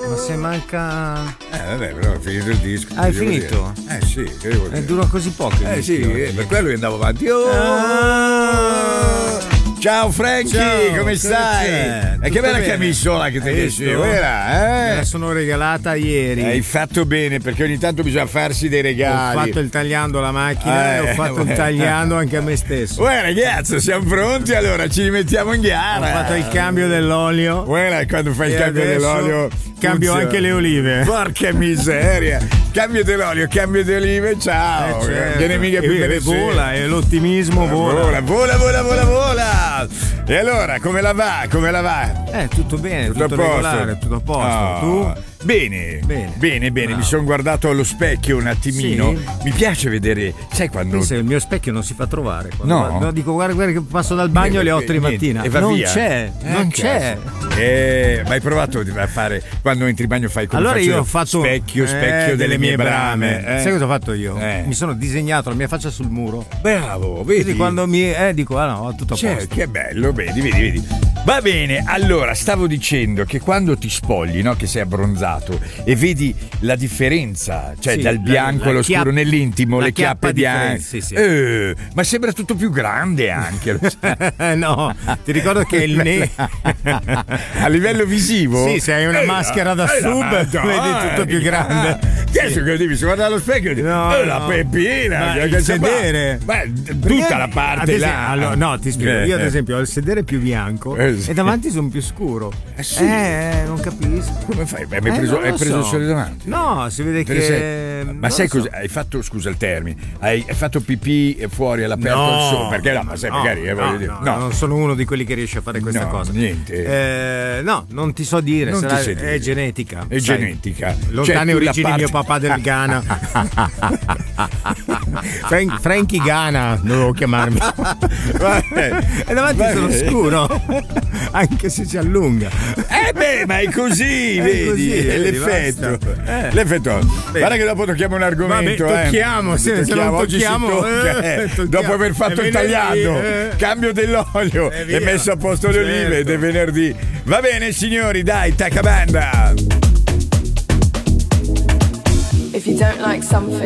Ma se manca. Vabbè, però ho finito il disco. Hai finito? Sì, che devo dire? Dura così poco. Sì, per quello che andavo avanti. Ciao Frankie, Ciao, come stai? E che bella camisola che ti hai messo, Me la sono regalata ieri. Hai fatto bene, perché ogni tanto bisogna farsi dei regali. Ho fatto il tagliando alla macchina e ho fatto il tagliando anche a me stesso. Ragazzi, siamo pronti, allora ci rimettiamo in gara. Ho fatto il cambio dell'olio. Quando fai il cambio dell'olio cambio anche le olive. Porca miseria. Cambio dell'olio, cambio di olive, ciao. Certo. Viene mica più bene. Vola, e l'ottimismo vola. Vola. E allora, come la va? Tutto bene, tutto regolare, tutto a posto. Tu? Bene. Mi sono guardato allo specchio un attimino. Sì? Mi piace vedere, sai quando. Il mio specchio non si fa trovare. No? Dico, guarda che passo dal bagno alle 8 di mattina. E va non via. C'è. Ma hai provato a fare quando entri in bagno fai come allora io ho fatto specchio delle mie brame. Sai cosa ho fatto io? Mi sono disegnato la mia faccia sul muro. Bravo, vedi? Quindi quando mi dico tutto a posto. Che bello, vedi. Va bene, allora stavo dicendo che quando ti spogli, no, che sei abbronzato e vedi la differenza, cioè dal bianco allo scuro nell'intimo, le chiappe bianche. Sì. Ma sembra tutto più grande anche. No, ti ricordo che il a livello visivo? Sì, se hai una maschera da sub vedi tutto più grande. Adesso che devi guardare allo specchio la peppina, il sedere. Tutta la parte là. No, ti spiego. Io ad esempio ho il sedere più bianco e davanti sono più scuro. Non capisco. Come fai? Hai preso il sole davanti? No, si vede che. Ma sai cosa? Hai fatto, scusa il termine, hai fatto pipì fuori all'aperto al sole? Perché no? Ma sai, magari voglio dire. No, non sono uno di quelli che riesce a fare questa cosa. Niente. No, non ti so dire. È genetica. È genetica. Lontane origini mio papà del Ghana. Frankie Ghana dovevo chiamarmi. E davanti sono scuro, anche se si allunga. Ma è così, vedi? È l'effetto. Guarda che dopo tocchiamo un argomento. Tocchiamo. Dopo aver fatto il tagliando, cambio dell'olio e messo a posto le olive ed è venerdì. Va bene signori, dai, tacca banda. If you don't like something,